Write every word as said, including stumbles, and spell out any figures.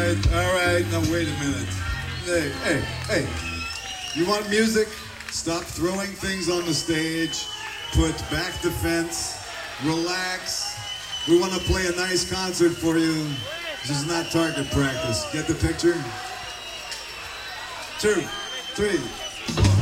right, all right. Now wait a minute. Hey, hey, hey. You want music? Stop throwing things on the stage. Put back the fence. Relax. We want to play a nice concert for you. This is not target practice. Get the picture? Two, three, four.